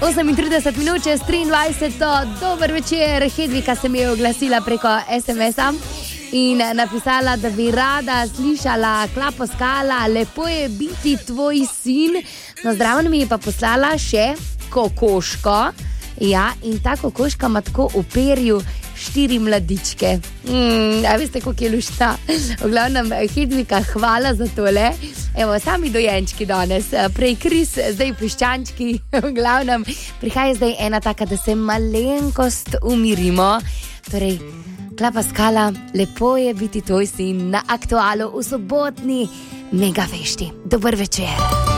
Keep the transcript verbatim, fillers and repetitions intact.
osemintrideset minut čez triindvajset. Dober večer, Hedvika se mi je oglasila preko es em es-a in napisala, da bi rada slišala Klapo Skala, lepo je biti tvoj sin. No, zdravo mi je pa poslala še kokoško. Ja, in ta kokoška ima tako v perju štiri mladičke. Mm, a veste, koliko je lušta? V glavnem, Hedvika, hvala za tole. Evo, sami dojenčki danes, prej Kris, zdaj piščančki. V glavnem, prihaja zdaj ena taka, da se malenkost umirimo. Torej, Klapa Skala, lepo je biti tvoj sin na Aktualu v sobotni mega vešti. Dober večer.